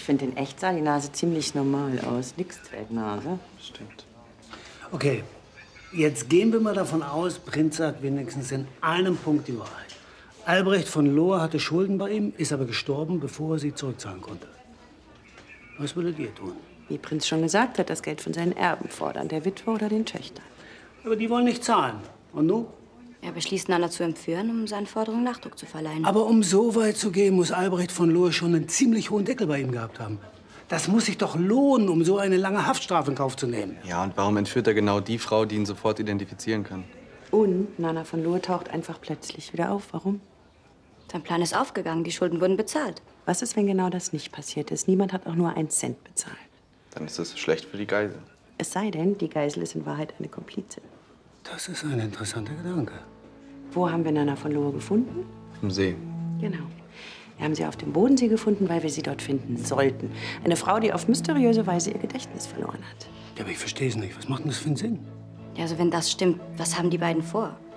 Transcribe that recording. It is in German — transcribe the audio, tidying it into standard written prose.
Ich finde, in echt sah die Nase ziemlich normal aus. Nix Zwergnase. Stimmt. Okay, jetzt gehen wir mal davon aus, Prinz sagt wenigstens in einem Punkt die Wahrheit. Albrecht von Lohr hatte Schulden bei ihm, ist aber gestorben, bevor er sie zurückzahlen konnte. Was würdet ihr tun? Wie Prinz schon gesagt hat, das Geld von seinen Erben fordern, der Witwe oder den Töchtern. Aber die wollen nicht zahlen. Und nun? Er beschließt, Nana zu entführen, um seinen Forderungen Nachdruck zu verleihen. Aber um so weit zu gehen, muss Albrecht von Lohr schon einen ziemlich hohen Deckel bei ihm gehabt haben. Das muss sich doch lohnen, um so eine lange Haftstrafe in Kauf zu nehmen. Ja, und warum entführt er genau die Frau, die ihn sofort identifizieren kann? Und Nana von Lohr taucht einfach plötzlich wieder auf. Warum? Sein Plan ist aufgegangen, die Schulden wurden bezahlt. Was ist, wenn genau das nicht passiert ist? Niemand hat auch nur einen Cent bezahlt. Dann ist das schlecht für die Geisel. Es sei denn, die Geisel ist in Wahrheit eine Komplizin. Das ist ein interessanter Gedanke. Wo haben wir Nana von Lohr gefunden? Im See. Genau. Wir haben sie auf dem Bodensee gefunden, weil wir sie dort finden sollten. Eine Frau, die auf mysteriöse Weise ihr Gedächtnis verloren hat. Ja, aber ich verstehe es nicht. Was macht denn das für einen Sinn? Ja, also wenn das stimmt, was haben die beiden vor?